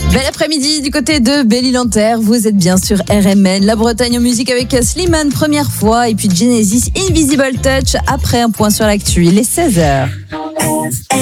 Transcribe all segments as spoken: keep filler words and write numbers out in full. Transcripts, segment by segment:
Bel après-midi du côté de Belle-Île-en-Terre, vous êtes bien sur R M N, la Bretagne en musique avec Slimane, première fois, et puis Genesis, Invisible Touch, après un point sur l'actu, il est seize heures. R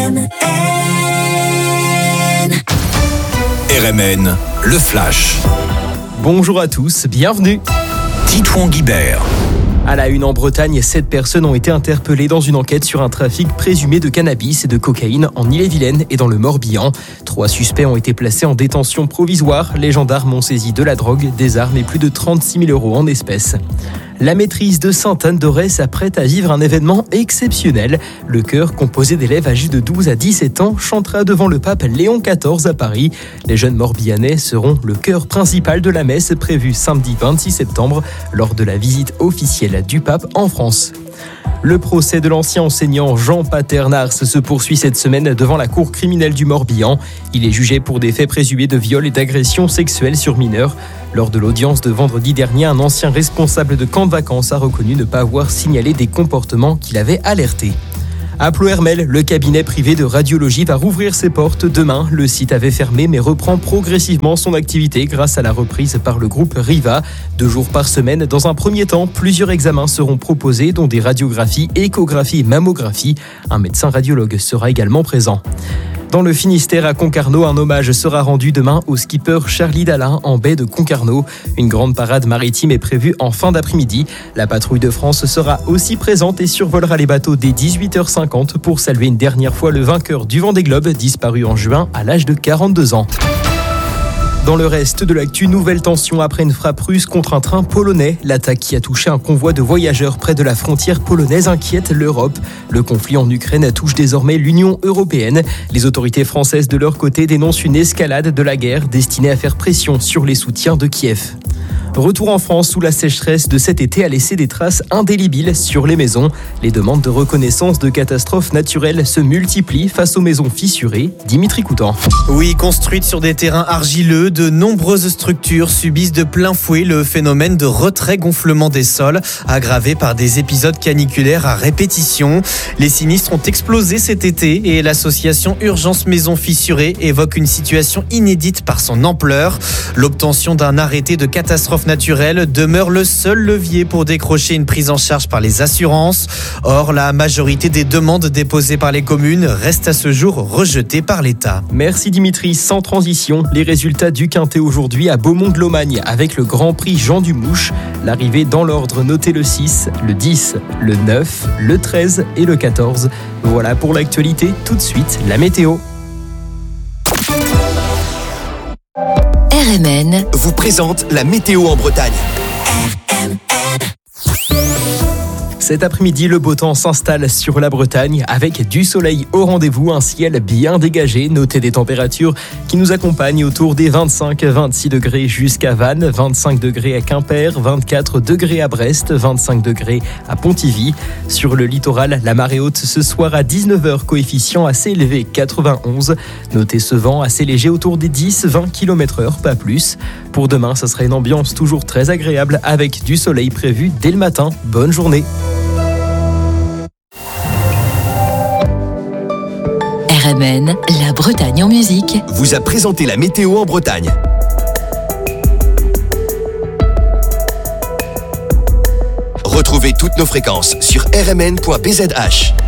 M N, le Flash. Bonjour à tous, bienvenue. Titouan Guibert. À la une en Bretagne, sept personnes ont été interpellées dans une enquête sur un trafic présumé de cannabis et de cocaïne en Ille-et-Vilaine et dans le Morbihan. Trois suspects ont été placés en détention provisoire. Les gendarmes ont saisi de la drogue, des armes et plus de trente-six mille euros en espèces. La maîtrise de Sainte-Anne-d'Auray s'apprête à vivre un événement exceptionnel. Le chœur, composé d'élèves âgés de douze à dix-sept ans, chantera devant le pape Léon quatorze à Paris. Les jeunes Morbihanais seront le chœur principal de la messe prévue samedi vingt-six septembre lors de la visite officielle du pape en France. Le procès de l'ancien enseignant Jean Paternars se poursuit cette semaine devant la cour criminelle du Morbihan. Il est jugé pour des faits présumés de viol et d'agression sexuelle sur mineurs. Lors de l'audience de vendredi dernier, un ancien responsable de camp de vacances a reconnu ne pas avoir signalé des comportements qu'il avait alertés. À Ploërmel, le cabinet privé de radiologie va rouvrir ses portes demain. Le site avait fermé mais reprend progressivement son activité grâce à la reprise par le groupe Riva. Deux jours par semaine, dans un premier temps, plusieurs examens seront proposés, dont des radiographies, échographies et mammographies. Un médecin radiologue sera également présent. Dans le Finistère à Concarneau, un hommage sera rendu demain au skipper Charlie Dalin en baie de Concarneau. Une grande parade maritime est prévue en fin d'après-midi. La patrouille de France sera aussi présente et survolera les bateaux dès dix-huit heures cinquante pour saluer une dernière fois le vainqueur du Vendée Globe, disparu en juin à l'âge de quarante-deux ans. Dans le reste de l'actu, nouvelle tension après une frappe russe contre un train polonais. L'attaque qui a touché un convoi de voyageurs près de la frontière polonaise inquiète l'Europe. Le conflit en Ukraine touche désormais l'Union européenne. Les autorités françaises de leur côté dénoncent une escalade de la guerre destinée à faire pression sur les soutiens de Kiev. Retour en France où la sécheresse de cet été a laissé des traces indélébiles sur les maisons. Les demandes de reconnaissance de catastrophes naturelles se multiplient face aux maisons fissurées. Dimitri Coutan. Oui, construites sur des terrains argileux, de nombreuses structures subissent de plein fouet le phénomène de retrait-gonflement des sols, aggravé par des épisodes caniculaires à répétition. Les sinistres ont explosé cet été et l'association Urgence Maisons Fissurées évoque une situation inédite par son ampleur. L'obtention d'un arrêté de catastrophe naturelle demeure le seul levier pour décrocher une prise en charge par les assurances. Or, la majorité des demandes déposées par les communes restent à ce jour rejetées par l'État. Merci Dimitri. Sans transition, les résultats du Quintet aujourd'hui à Beaumont-de-Lomagne avec le Grand Prix Jean Dumouche. L'arrivée dans l'ordre, notez le six, le dix, le neuf, le treize et le quatorze. Voilà pour l'actualité. Tout de suite, la météo. R M N vous présente la météo en Bretagne. Cet après-midi, le beau temps s'installe sur la Bretagne avec du soleil au rendez-vous, un ciel bien dégagé. Notez des températures qui nous accompagnent autour des vingt-cinq à vingt-six degrés jusqu'à Vannes, vingt-cinq degrés à Quimper, vingt-quatre degrés à Brest, vingt-cinq degrés à Pontivy. Sur le littoral, la marée haute ce soir à dix-neuf heures, coefficient assez élevé, quatre-vingt-onze. Notez ce vent assez léger autour des dix à vingt kilomètres heure, pas plus. Pour demain, ça sera une ambiance toujours très agréable avec du soleil prévu dès le matin. Bonne journée. R M N, la Bretagne en musique, vous a présenté la météo en Bretagne. Retrouvez toutes nos fréquences sur r m n point b z h.